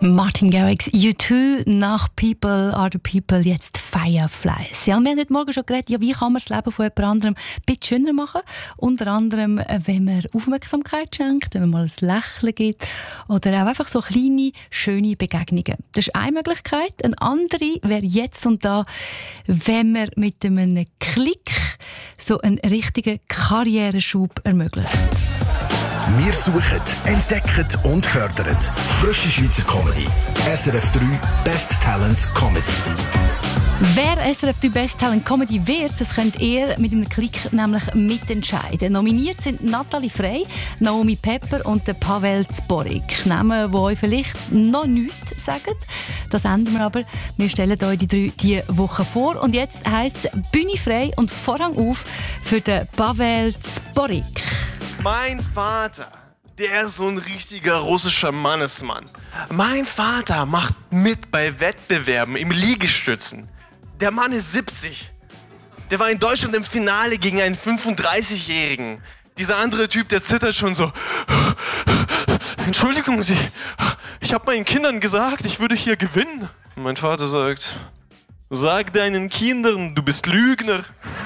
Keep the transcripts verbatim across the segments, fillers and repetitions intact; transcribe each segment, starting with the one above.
Martin Garrix, U zwei, nach People Are the People, jetzt Fireflies. Ja, wir haben heute Morgen schon geredet, ja, wie kann man das Leben von jemand anderem ein bisschen schöner machen? Unter anderem, wenn man Aufmerksamkeit schenkt, wenn man mal ein Lächeln gibt oder auch einfach so kleine, schöne Begegnungen. Das ist eine Möglichkeit. Eine andere wäre jetzt und da, wenn man mit einem Klick so einen richtigen Karriereschub ermöglicht. Wir suchen, entdecken und fördern frische Schweizer Comedy. S R F drei Best Talent Comedy. Wer S R F drei Best Talent Comedy wird, das könnt ihr mit einem Klick nämlich mitentscheiden. Nominiert sind Nathalie Frey, Naomi Pepper und der Pavel Zborik. Namen, die euch vielleicht noch nichts sagen. Das ändern wir aber. Wir stellen euch die drei diese Woche vor. Und jetzt heisst es Bühne frei und Vorhang auf für den Pavel Zborik. Mein Vater, der ist so ein richtiger russischer Mannesmann. Mein Vater macht mit bei Wettbewerben im Liegestützen. Der Mann ist siebzig. Der war in Deutschland im Finale gegen einen fünfunddreißigjährigen. Dieser andere Typ, der zittert schon so. Entschuldigen Sie, ich habe meinen Kindern gesagt, ich würde hier gewinnen. Und mein Vater sagt, sag deinen Kindern, du bist Lügner.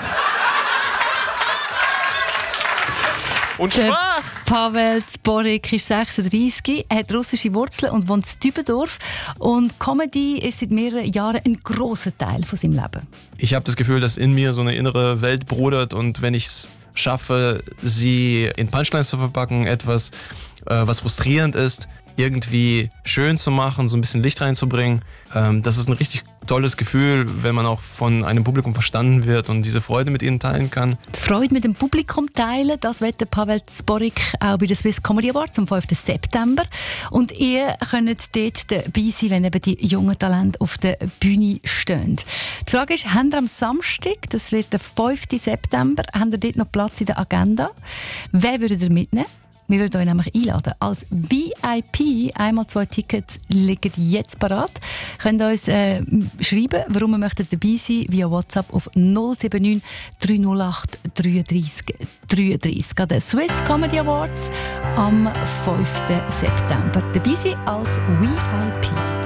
Und schwach! Pavel Zborik ist sechsunddreißig, hat russische Wurzeln und wohnt in Dübendorf. Und Comedy ist seit mehreren Jahren ein grosser Teil von seinem Leben. Ich habe das Gefühl, dass in mir so eine innere Welt brodert und wenn ich es schaffe, sie in Punchlines zu verpacken, etwas, äh, was frustrierend ist, irgendwie schön zu machen, so ein bisschen Licht reinzubringen. Ähm, das ist ein richtig tolles Gefühl, wenn man auch von einem Publikum verstanden wird und diese Freude mit ihnen teilen kann. Die Freude mit dem Publikum teilen, das wird der Pavel Zborik auch bei den Swiss Comedy Awards am fünften September. Und ihr könnt dort dabei sein, wenn eben die jungen Talente auf der Bühne stehen. Die Frage ist, habt ihr am Samstag, das wird der fünften September, habt ihr dort noch Platz in der Agenda? Wer würdet ihr mitnehmen? Wir würden euch nämlich einladen als V I P. Einmal zwei Tickets liegen jetzt parat. Ihr könnt uns äh, schreiben, warum ihr möchtet dabei sein, via WhatsApp auf null sieben neun drei null acht drei drei drei drei. Den Swiss Comedy Awards am fünften September. Dabei sein als V I P.